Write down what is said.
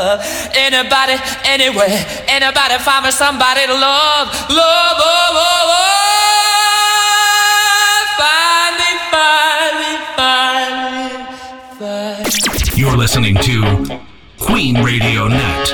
Anybody, anywhere, anybody find me somebody to love, love, oh, oh, oh. Find me, find me, find me, find me. You're listening to Queen Radio Net.